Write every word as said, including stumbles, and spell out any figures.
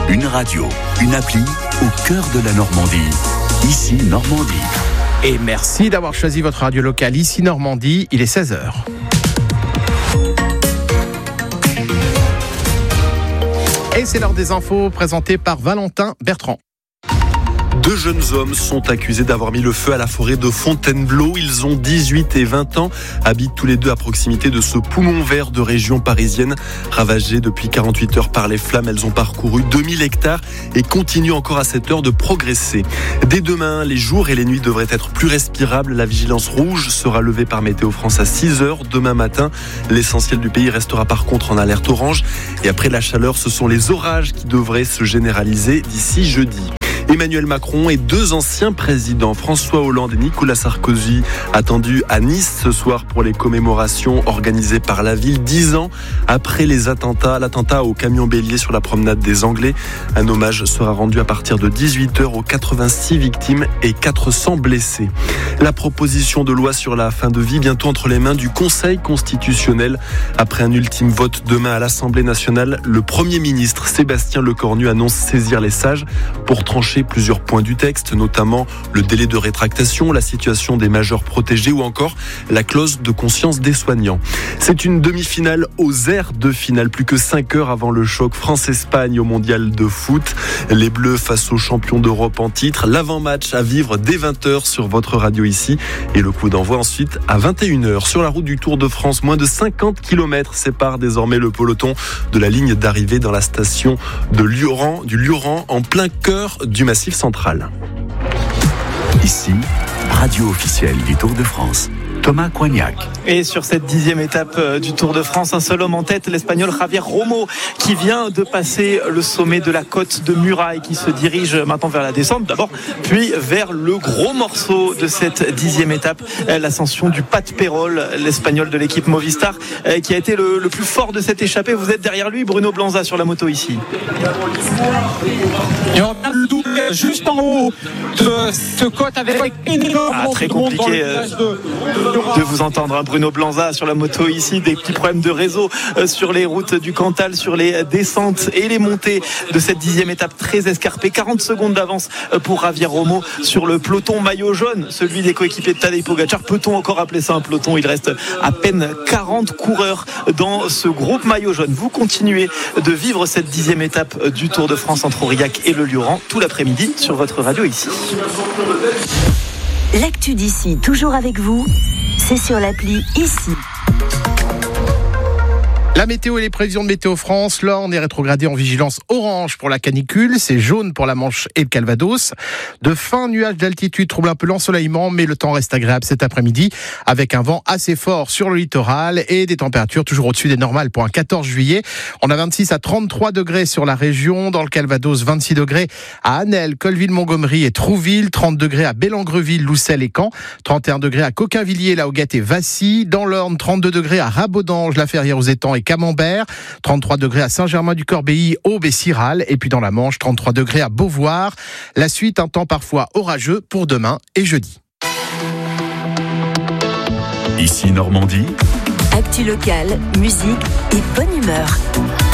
Une radio, une appli au cœur de la Normandie. Ici Normandie. Et merci d'avoir choisi votre radio locale Ici Normandie. Il est seize heures. Et c'est l'heure des infos présentées par Valentin Bertrand. Deux jeunes hommes sont accusés d'avoir mis le feu à la forêt de Fontainebleau. Ils ont dix-huit et vingt ans, habitent tous les deux à proximité de ce poumon vert de région parisienne. Ravagées depuis quarante-huit heures par les flammes, elles ont parcouru deux mille hectares et continuent encore à cette heure de progresser. Dès demain, les jours et les nuits devraient être plus respirables. La vigilance rouge sera levée par Météo France à six heures demain matin. L'essentiel du pays restera par contre en alerte orange. Et après la chaleur, ce sont les orages qui devraient se généraliser d'ici jeudi. Emmanuel Macron et deux anciens présidents, François Hollande et Nicolas Sarkozy, attendus à Nice ce soir pour les commémorations organisées par la ville, dix ans après les attentats, l'attentat au camion bélier sur la promenade des Anglais. Un hommage sera rendu à partir de dix-huit heures aux quatre-vingt-six victimes et quatre cents blessés. La proposition de loi sur la fin de vie bientôt entre les mains du Conseil constitutionnel. Après un ultime vote demain à l'Assemblée nationale, le Premier ministre Sébastien Lecornu annonce saisir les sages pour trancher plusieurs points du texte, notamment le délai de rétractation, la situation des majeurs protégés ou encore la clause de conscience des soignants. C'est une demi-finale aux aires de finale, plus que cinq heures avant le choc France-Espagne au mondial de foot. Les Bleus face aux champions d'Europe en titre. L'avant-match à vivre dès vingt heures sur votre radio ici et le coup d'envoi ensuite à vingt et une heures. Sur la route du Tour de France, moins de cinquante kilomètres séparent désormais le peloton de la ligne d'arrivée dans la station de Lioran, du Lioran en plein cœur du Massif central. Ici, radio officielle du Tour de France. Thomas Coignac. Et sur cette dixième étape du Tour de France, un seul homme en tête, l'Espagnol Javier Romo, qui vient de passer le sommet de la côte de Muraille, qui se dirige maintenant vers la descente d'abord, puis vers le gros morceau de cette dixième étape, l'ascension du Pas de Pérol, l'Espagnol de l'équipe Movistar, qui a été le, le plus fort de cette échappée. Vous êtes derrière lui, Bruno Blanza sur la moto ici. Et on a le double juste en haut de ce côte avec énormément ah, très de monde dans le compliqué village de... de vous entendre, hein, Bruno Blanza sur la moto ici, des petits problèmes de réseau euh, sur les routes du Cantal, sur les descentes et les montées de cette dixième étape très escarpée. quarante secondes d'avance pour Javier Romo sur le peloton maillot jaune, celui des coéquipiers de Tadej Pogacar. Peut-on encore appeler ça un peloton? Il reste à peine quarante coureurs dans ce groupe maillot jaune. Vous continuez de vivre cette dixième étape du Tour de France entre Aurillac et le Lioran tout l'après-midi sur votre radio ici. L'actu d'ici, toujours avec vous, c'est sur l'appli Ici. La météo et les prévisions de Météo France. L'Orne est rétrogradée en vigilance orange pour la canicule. C'est jaune pour la Manche et le Calvados. De fins nuages d'altitude troublent un peu l'ensoleillement, mais le temps reste agréable cet après-midi avec un vent assez fort sur le littoral et des températures toujours au-dessus des normales pour un quatorze juillet. On a vingt-six à trente-trois degrés sur la région. Dans le Calvados, vingt-six degrés à Annelles, Colville-Montgomery et Trouville. trente degrés à Bellengreville, Loussel et Caen. trente et un degrés à Coquinvilliers, La Hoguette et Vassy. Dans l'Orne, trente-deux degrés à Rabodange, La Ferrière aux Étangs et Camembert, trente-trois degrés à Saint-Germain-du-Corbéis, Aube et Ciral, et puis dans la Manche, trente-trois degrés à Beauvoir. La suite, un temps parfois orageux pour demain et jeudi. Ici Normandie. Actu locale, musique et bonne humeur.